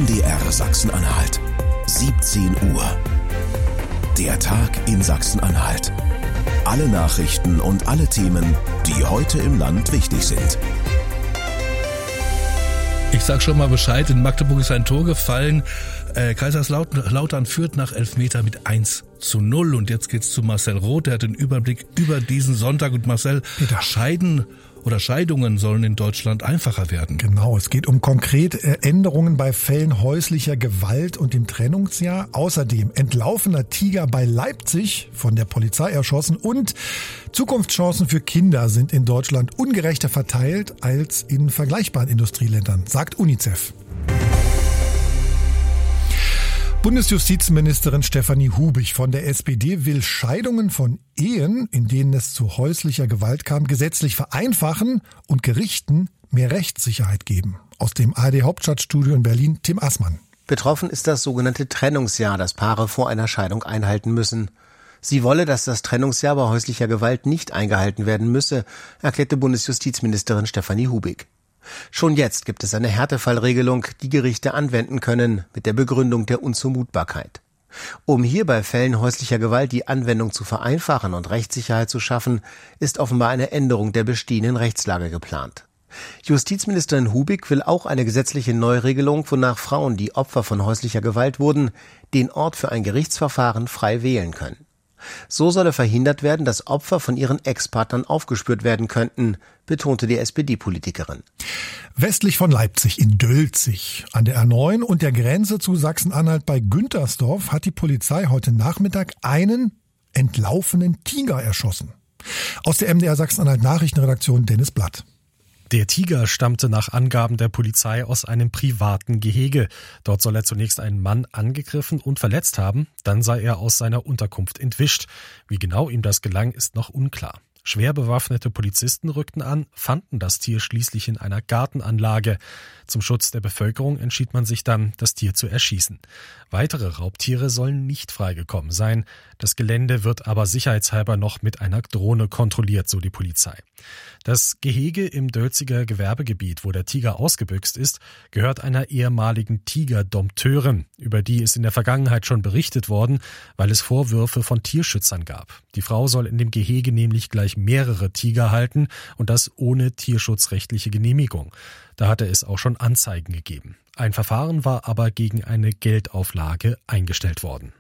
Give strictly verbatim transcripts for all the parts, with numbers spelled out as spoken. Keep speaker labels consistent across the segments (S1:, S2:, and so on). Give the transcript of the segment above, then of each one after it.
S1: M D R Sachsen-Anhalt. siebzehn Uhr. Der Tag in Sachsen-Anhalt. Alle Nachrichten und alle Themen, die heute im Land wichtig sind.
S2: Ich sag schon mal Bescheid, in Magdeburg ist ein Tor gefallen. Äh, Kaiserslautern führt nach Elfmeter mit eins zu null. Und jetzt geht's zu Marcel Roth, der hat den Überblick über diesen Sonntag. Und Marcel, Scheiden oder Scheidungen sollen in Deutschland einfacher werden.
S3: Genau, es geht um konkrete Änderungen bei Fällen häuslicher Gewalt und dem Trennungsjahr. Außerdem entlaufener Tiger bei Leipzig, von der Polizei erschossen, und Zukunftschancen für Kinder sind in Deutschland ungerechter verteilt als in vergleichbaren Industrieländern, sagt UNICEF. Bundesjustizministerin Stefanie Hubig von der S P D will Scheidungen von Ehen, in denen es zu häuslicher Gewalt kam, gesetzlich vereinfachen und Gerichten mehr Rechtssicherheit geben. Aus dem A R D-Hauptstadtstudio in Berlin, Tim Assmann.
S4: Betroffen ist das sogenannte Trennungsjahr, das Paare vor einer Scheidung einhalten müssen. Sie wolle, dass das Trennungsjahr bei häuslicher Gewalt nicht eingehalten werden müsse, erklärte Bundesjustizministerin Stefanie Hubig. Schon jetzt gibt es eine Härtefallregelung, die Gerichte anwenden können, mit der Begründung der Unzumutbarkeit. Um hier bei Fällen häuslicher Gewalt die Anwendung zu vereinfachen und Rechtssicherheit zu schaffen, ist offenbar eine Änderung der bestehenden Rechtslage geplant. Justizministerin Hubig will auch eine gesetzliche Neuregelung, wonach Frauen, die Opfer von häuslicher Gewalt wurden, den Ort für ein Gerichtsverfahren frei wählen können. So solle verhindert werden, dass Opfer von ihren Ex-Partnern aufgespürt werden könnten, betonte die S P D-Politikerin.
S3: Westlich von Leipzig in Dölzig an der A neun und der Grenze zu Sachsen-Anhalt bei Güntersdorf hat die Polizei heute Nachmittag einen entlaufenen Tiger erschossen. Aus der M D R Sachsen-Anhalt Nachrichtenredaktion Dennis Blatt.
S5: Der Tiger stammte nach Angaben der Polizei aus einem privaten Gehege. Dort soll er zunächst einen Mann angegriffen und verletzt haben. Dann sei er aus seiner Unterkunft entwischt. Wie genau ihm das gelang, ist noch unklar. Schwer bewaffnete Polizisten rückten an, fanden das Tier schließlich in einer Gartenanlage. Zum Schutz der Bevölkerung entschied man sich dann, das Tier zu erschießen. Weitere Raubtiere sollen nicht freigekommen sein. Das Gelände wird aber sicherheitshalber noch mit einer Drohne kontrolliert, so die Polizei. Das Gehege im Dölziger Gewerbegebiet, wo der Tiger ausgebüxt ist, gehört einer ehemaligen Tigerdompteurin. Über die ist in der Vergangenheit schon berichtet worden, weil es Vorwürfe von Tierschützern gab. Die Frau soll in dem Gehege nämlich gleich mehrere Tiger halten und das ohne tierschutzrechtliche Genehmigung. Da hatte es auch schon Anzeigen gegeben. Ein Verfahren war aber gegen eine Geldauflage eingestellt worden.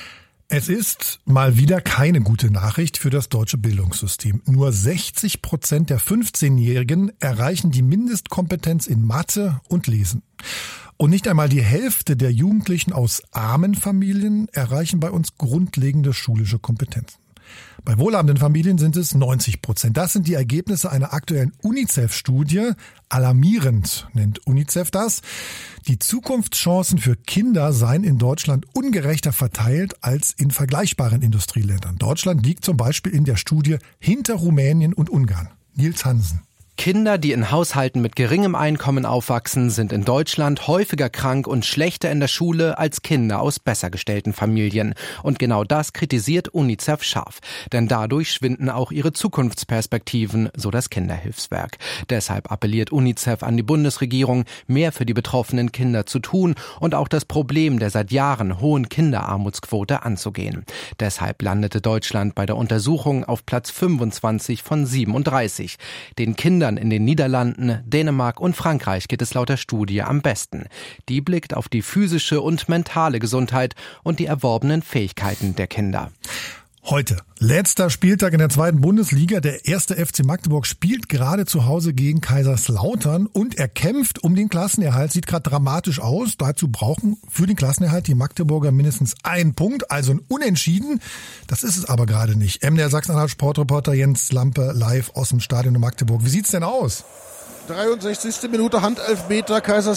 S3: Es ist mal wieder keine gute Nachricht für das deutsche Bildungssystem. Nur sechzig Prozent der fünfzehnjährigen erreichen die Mindestkompetenz in Mathe und Lesen. Und nicht einmal die Hälfte der Jugendlichen aus armen Familien erreichen bei uns grundlegende schulische Kompetenzen. Bei wohlhabenden Familien sind es neunzig Prozent. Das sind die Ergebnisse einer aktuellen UNICEF-Studie. Alarmierend nennt UNICEF das. Die Zukunftschancen für Kinder seien in Deutschland ungerechter verteilt als in vergleichbaren Industrieländern. Deutschland liegt zum Beispiel in der Studie hinter Rumänien und Ungarn. Nils Hansen.
S6: Kinder, die in Haushalten mit geringem Einkommen aufwachsen, sind in Deutschland häufiger krank und schlechter in der Schule als Kinder aus besser gestellten Familien. Und genau das kritisiert UNICEF scharf. Denn dadurch schwinden auch ihre Zukunftsperspektiven, so das Kinderhilfswerk. Deshalb appelliert UNICEF an die Bundesregierung, mehr für die betroffenen Kinder zu tun und auch das Problem der seit Jahren hohen Kinderarmutsquote anzugehen. Deshalb landete Deutschland bei der Untersuchung auf Platz fünfundzwanzig von siebenunddreißig. Den Kindern in den Niederlanden, Dänemark und Frankreich geht es laut der Studie am besten. Die blickt auf die physische und mentale Gesundheit und die erworbenen Fähigkeiten der Kinder.
S3: Heute, letzter Spieltag in der zweiten Bundesliga. Der erste F C Magdeburg spielt gerade zu Hause gegen Kaiserslautern und er kämpft um den Klassenerhalt. Sieht gerade dramatisch aus. Dazu brauchen für den Klassenerhalt die Magdeburger mindestens einen Punkt, also ein Unentschieden. Das ist es aber gerade nicht. M D R Sachsen-Anhalt Sportreporter Jens Lampe live aus dem Stadion in Magdeburg. Wie sieht's denn aus?
S7: dreiundsechzigste Minute Handelfmeter Kaiserslautern.